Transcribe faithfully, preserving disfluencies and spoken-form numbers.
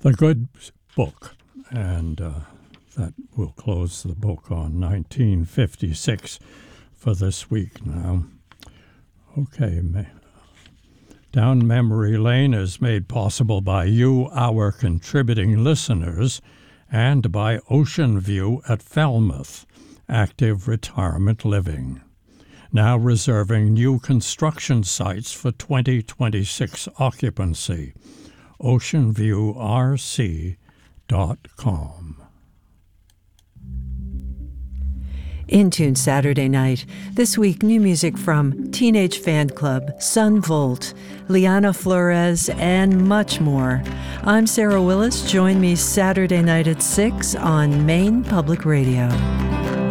The Good Book, and uh, that will close the book on nineteen fifty-six for this week now. Okay, Down Memory Lane is made possible by you, our contributing listeners, and by Ocean View at Falmouth, Active Retirement Living, now reserving new construction sites for twenty twenty-six occupancy. ocean view r c dot com. In Tune Saturday night. This week, new music from Teenage Fan Club, Sun Volt, Liana Flores, and much more. I'm Sarah Willis. Join me Saturday night at six on Maine Public Radio.